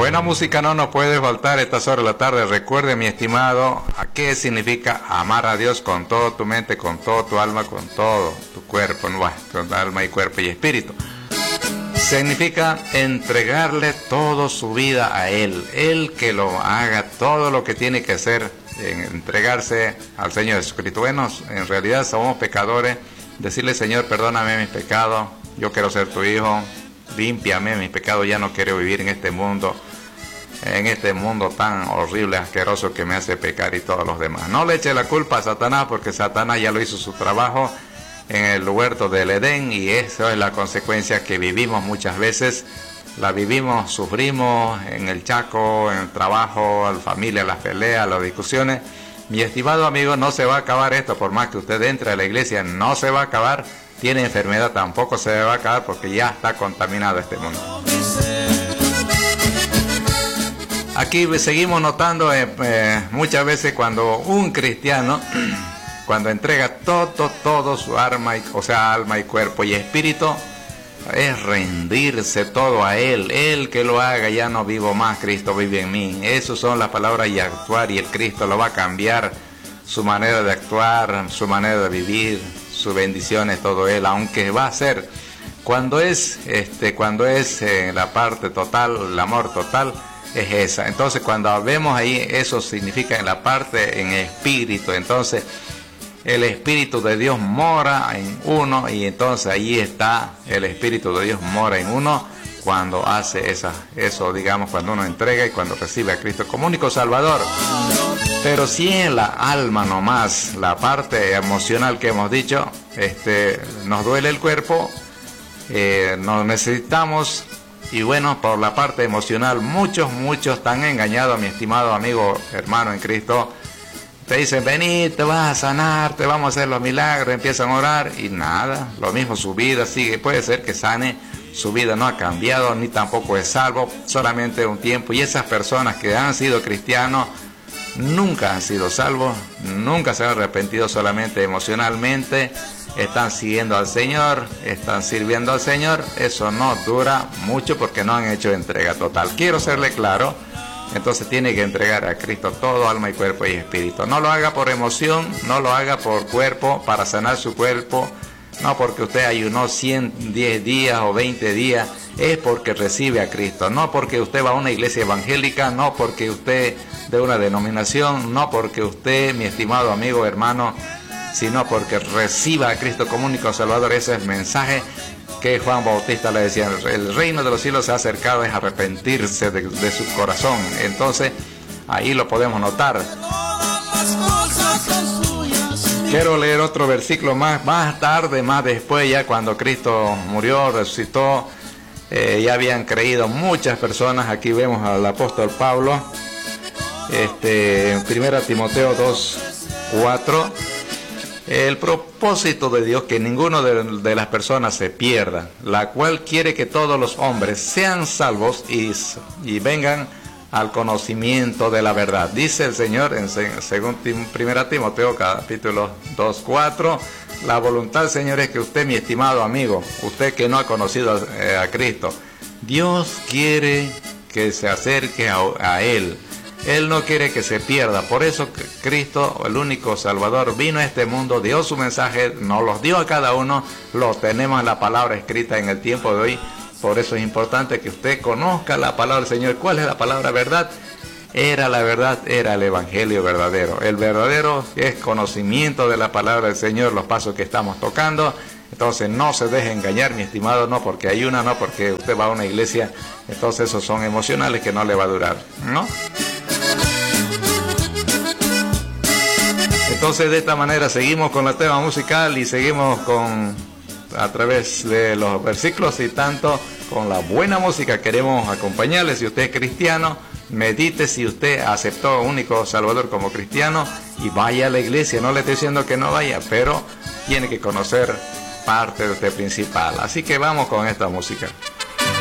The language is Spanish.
Buena música no nos puede faltar estas horas de la tarde. Recuerde, mi estimado, a qué significa amar a Dios con toda tu mente, con toda tu alma, con todo tu cuerpo, ¿no? Con alma y cuerpo y espíritu. Significa entregarle toda su vida a Él. Él que lo haga todo lo que tiene que hacer, entregarse al Señor Jesucristo. Bueno, en realidad somos pecadores. Decirle, Señor, perdóname mis pecados. Yo quiero ser tu hijo. Límpiame mis pecados. Ya no quiero vivir en este mundo tan horrible, asqueroso que me hace pecar y todos los demás. No le eche la culpa a Satanás, porque Satanás ya lo hizo su trabajo en el huerto del Edén, y eso es la consecuencia que vivimos muchas veces. La vivimos, sufrimos en el chaco, en el trabajo, en la familia, las peleas, las discusiones. Mi estimado amigo, no se va a acabar esto, por más que usted entre a la iglesia, no se va a acabar. Tiene enfermedad, tampoco se va a acabar, porque ya está contaminado este mundo. Aquí seguimos notando muchas veces cuando un cristiano, cuando entrega todo su alma, alma y cuerpo y espíritu, es rendirse todo a Él. Él que lo haga, ya no vivo más, Cristo vive en mí. Esas son las palabras, y actuar, y el Cristo lo va a cambiar, su manera de actuar, su manera de vivir, sus bendiciones, todo Él, aunque va a ser, cuando es la parte total, el amor total, es esa. Entonces cuando vemos ahí, eso significa en la parte en espíritu. Entonces el Espíritu de Dios mora en uno, y entonces ahí está el Espíritu de Dios mora en uno cuando hace eso, digamos, cuando uno entrega y cuando recibe a Cristo como único Salvador. Pero si en la alma nomás, la parte emocional que hemos dicho, nos duele el cuerpo, nos necesitamos. Y bueno, por la parte emocional, muchos están engañados, mi estimado amigo, hermano en Cristo. Te dicen, vení, te vas a sanar, te vamos a hacer los milagros, empiezan a orar y nada. Lo mismo, su vida sigue, puede ser que sane, su vida no ha cambiado, ni tampoco es salvo, solamente un tiempo. Y esas personas que han sido cristianos, nunca han sido salvos, nunca se han arrepentido, solamente emocionalmente. Están siguiendo al Señor, están sirviendo al Señor. Eso no dura mucho porque no han hecho entrega total. Quiero serle claro. Entonces tiene que entregar a Cristo todo, alma y cuerpo y espíritu. No lo haga por emoción, no lo haga por cuerpo, para sanar su cuerpo. No porque usted ayunó 110 días o 20 días, es porque recibe a Cristo. No porque usted va a una iglesia evangélica, no porque usted de una denominación, no porque usted, mi estimado amigo, hermano, sino porque reciba a Cristo como único Salvador. Ese es el mensaje que Juan Bautista le decía: el reino de los cielos se ha acercado, es arrepentirse de su corazón. Entonces ahí lo podemos notar. Quiero leer otro versículo más tarde, más después, ya cuando Cristo murió, resucitó, ya habían creído muchas personas. Aquí vemos al apóstol Pablo, en 1 Timoteo 2:4. El propósito de Dios, que ninguno de las personas se pierda, la cual quiere que todos los hombres sean salvos y vengan al conocimiento de la verdad. Dice el Señor en 1 Timoteo capítulo 2:4, la voluntad del Señor es que usted, mi estimado amigo, usted que no ha conocido a Cristo, Dios quiere que se acerque a Él. Él no quiere que se pierda. Por eso Cristo, el único Salvador, vino a este mundo, dio su mensaje, nos los dio a cada uno, lo tenemos en la palabra escrita en el tiempo de hoy. Por eso es importante que usted conozca la palabra del Señor. ¿Cuál es la palabra verdad? La verdad era el evangelio verdadero. El verdadero es conocimiento de la palabra del Señor, los pasos que estamos tocando. Entonces no se deje engañar, mi estimado, no porque hay una, no porque usted va a una iglesia. Entonces esos son emocionales que no le va a durar, ¿no? Entonces de esta manera seguimos con el tema musical y seguimos a través de los versículos y tanto con la buena música. Queremos acompañarle. Si usted es cristiano, medite si usted aceptó a un único Salvador como cristiano y vaya a la iglesia. No le estoy diciendo que no vaya, pero tiene que conocer parte de usted principal. Así que vamos con esta música.